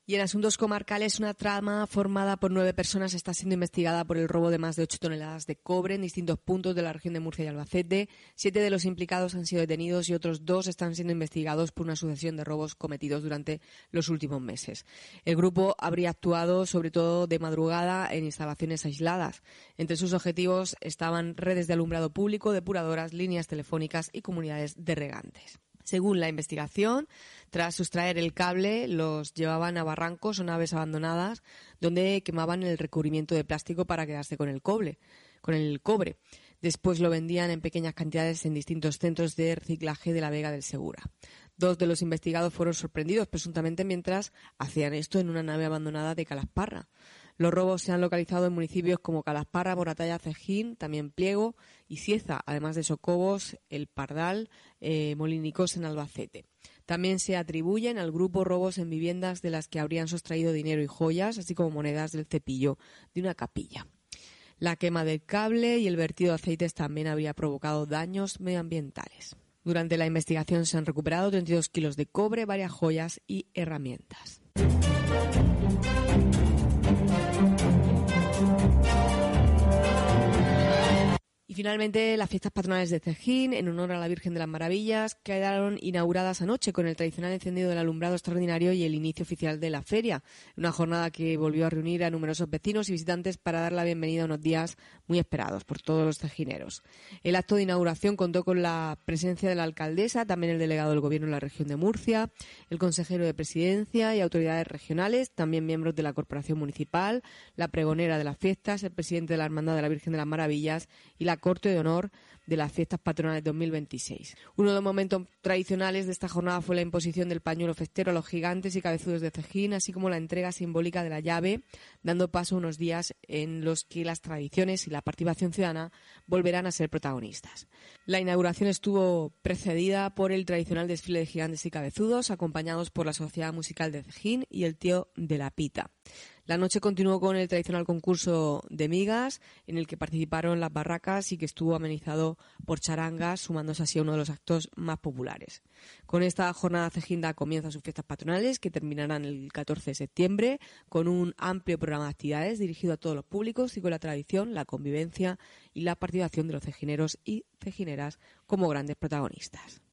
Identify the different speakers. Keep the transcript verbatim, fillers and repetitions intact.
Speaker 1: Y en asuntos comarcales, una trama formada por nueve personas está siendo investigada por el robo de más de ocho toneladas de cobre en distintos puntos de la región de Murcia y Albacete. Siete de los implicados han sido detenidos y otros dos están siendo investigados por una sucesión de robos cometidos durante los últimos meses. El grupo habría actuado sobre todo de madrugada en instalaciones aisladas. Entre sus objetivos estaban redes de alumbrado público, depuradoras, líneas telefónicas y comunidades de regantes. Según la investigación, tras sustraer el cable, los llevaban a barrancos o naves abandonadas donde quemaban el recubrimiento de plástico para quedarse con el cobre, con el cobre. Después lo vendían en pequeñas cantidades en distintos centros de reciclaje de la Vega del Segura. Dos de los investigados fueron sorprendidos presuntamente mientras hacían esto en una nave abandonada de Calasparra. Los robos se han localizado en municipios como Calasparra, Moratalla, Cejín, también Pliego y Cieza, además de Socobos, El Pardal, eh, Molinicos en Albacete. También se atribuyen al grupo robos en viviendas de las que habrían sustraído dinero y joyas, así como monedas del cepillo de una capilla. La quema del cable y el vertido de aceites también habría provocado daños medioambientales. Durante la investigación se han recuperado treinta y dos kilos de cobre, varias joyas y herramientas. Y finalmente, las fiestas patronales de Cejín, en honor a la Virgen de las Maravillas, quedaron inauguradas anoche con el tradicional encendido del alumbrado extraordinario y el inicio oficial de la feria. Una jornada que volvió a reunir a numerosos vecinos y visitantes para dar la bienvenida a unos días muy esperados por todos los cejineros. El acto de inauguración contó con la presencia de la alcaldesa, también el delegado del Gobierno en la región de Murcia, el consejero de Presidencia y autoridades regionales, también miembros de la Corporación Municipal, la pregonera de las fiestas, el presidente de la Hermandad de la Virgen de las Maravillas y la Corte de Honor de las Fiestas Patronales dos mil veintiséis. Uno de los momentos tradicionales de esta jornada fue la imposición del pañuelo festero a los gigantes y cabezudos de Cejín, así como la entrega simbólica de la llave, dando paso a unos días en los que las tradiciones y la participación ciudadana volverán a ser protagonistas. La inauguración estuvo precedida por el tradicional desfile de gigantes y cabezudos, acompañados por la Sociedad Musical de Cejín y el Tío de la Pita. La noche continuó con el tradicional concurso de migas, en el que participaron las barracas y que estuvo amenizado por charangas, sumándose así a uno de los actos más populares. Con esta jornada ceginda comienzan sus fiestas patronales, que terminarán el catorce de septiembre, con un amplio programa de actividades dirigido a todos los públicos y con la tradición, la convivencia y la participación de los cejineros y cejineras como grandes protagonistas.